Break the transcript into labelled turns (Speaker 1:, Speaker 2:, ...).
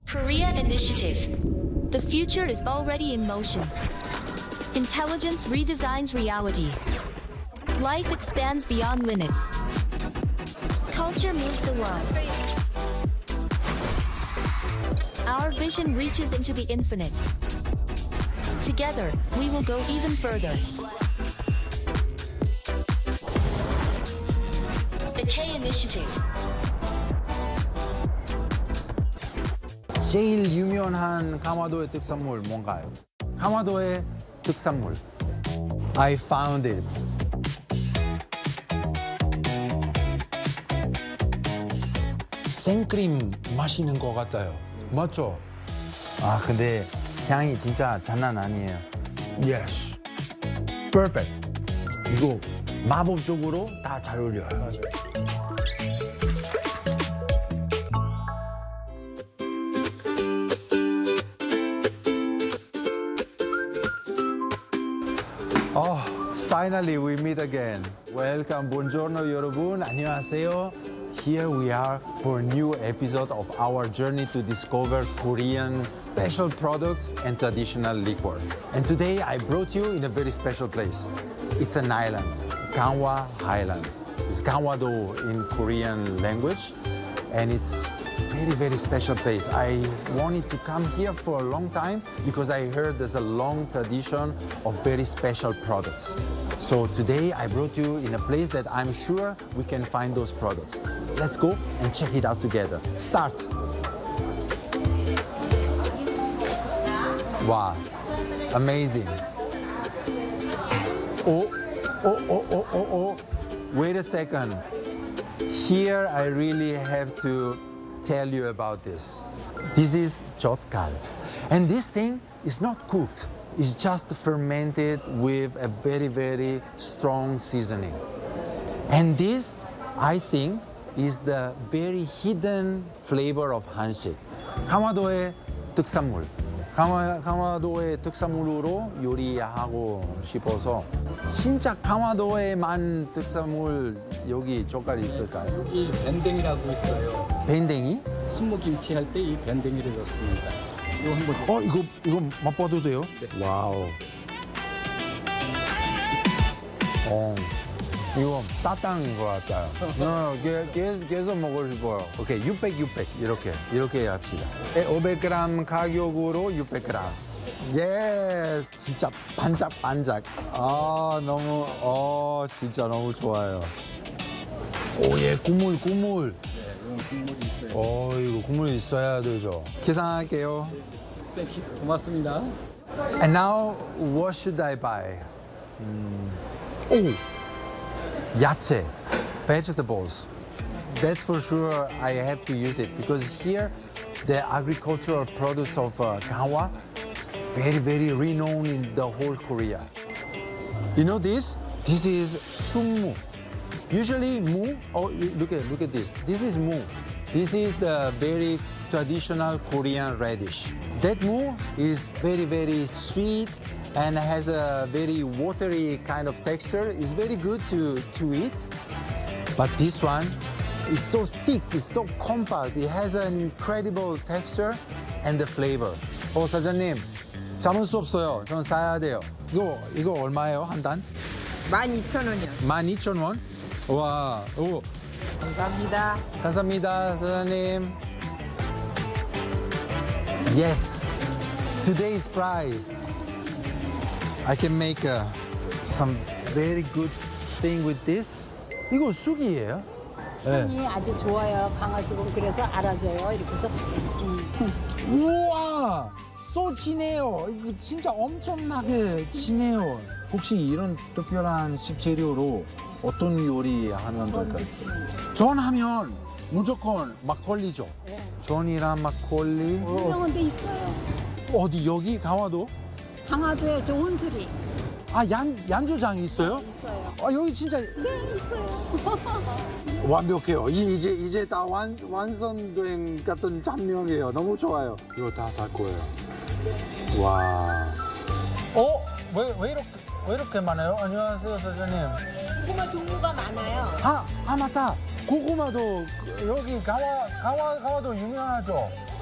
Speaker 1: Korea Initiative.
Speaker 2: The future is already in motion. Intelligence redesigns reality. Life expands beyond limits. Culture moves the world. Our vision reaches into the infinite. Together, we will go even further.
Speaker 1: The K Initiative.
Speaker 3: 제일 유명한 강화도의 특산물 뭔가요? 강화도의 특산물. I found it. 생크림 마시는 것 같아요. 맞죠? 아, 근데 향이 진짜 장난 아니에요. Yes. Perfect. 이거 마법적으로 다 잘 어울려요. Oh, finally we meet again. Welcome, buongiorno 여러분. 안녕하세요. Here we are for a new episode of our journey to discover Korean special products and traditional liquor. And today I brought you in a very special place. It's an island, Gangwon Island. It's Gangwon-do in Korean language, and it's very, very special place. I wanted to come here for a long time because I heard there's a long tradition of very special products. So today I brought you in a place that I'm sure we can find those products. Let's go and check it out together. Start. Wow, amazing. Oh. Wait a second. Here I really have to tell you about this. This is 젓갈. And this thing is not cooked. It's just fermented with a very, very strong seasoning. And this, I think, is the very hidden flavor of 한식. 강화도의 특산물. 강화도의 특산물로 요리하고 싶어서 진짜 강화도에만 특산물 여기 젓갈이 있을까요?
Speaker 4: 여기 밴댕이라고 있어요.
Speaker 3: 밴댕이?
Speaker 4: 순무김치 할 때 이 밴댕이를 넣습니다. 이거 한번
Speaker 3: 이거 맛봐도 돼요?
Speaker 4: 네.
Speaker 3: 와우. 이거 쌀탕인 것 같아요. 계속 먹고 싶어요. 오케이, 600 이렇게 합시다. 500g 가격으로 600g. 예스, 진짜 반짝반짝. 진짜 너무 좋아요. 예, 국물.
Speaker 4: 네, 이건 국물이 있어요.
Speaker 3: 이거 국물 있어야 되죠. 계산할게요.
Speaker 4: 네, 고맙습니다.
Speaker 3: And now, what should I buy? 야채, vegetables. That's for sure I have to use it because here the agricultural produce of Gangwon is very, very renowned in the whole Korea. You know this? This is sunmu. Usually mu, look at this. This is mu. This is the very traditional Korean radish. That mu is very, very sweet and has a very watery kind of texture. It's very good to eat. But this one is so thick, it's so compact. It has an incredible texture and the flavor. 사장님, 참을 수 없어요. 저는 사야 돼요. 이거 얼마예요, 한 단?
Speaker 5: 12,000원이요.
Speaker 3: 12,000원? 와,
Speaker 5: 감사합니다.
Speaker 3: 감사합니다, 사장님. Yes, today's price. I can make some very good thing with this. 이거 쑥이에요?
Speaker 5: 향이 아주 좋아요. 강화수분 그래서 알아줘요. 이렇게 해서
Speaker 3: 우와! 소 진해요. 이거 진짜 엄청나게 진해요. 혹시 이런 특별한 식재료로 어떤 요리 하면 될까요? 전하면 무조건 막걸리죠.
Speaker 5: 네.
Speaker 3: 전이랑 막걸리.
Speaker 5: 유명한 데 있어요.
Speaker 3: 어디 여기 강화도?
Speaker 5: 강화도에 저 온수리
Speaker 3: 양조장이 있어요?
Speaker 5: 있어요.
Speaker 3: 여기 진짜
Speaker 5: 네, 있어요.
Speaker 3: 완벽해요. 이제 다 완성된 같은 장면이에요. 너무 좋아요. 이거 다 살 거예요. 와. 왜 이렇게 많아요? 안녕하세요, 사장님.
Speaker 5: 고구마 종류가 많아요.
Speaker 3: 맞다. 고구마도 여기 강화도 유명하죠?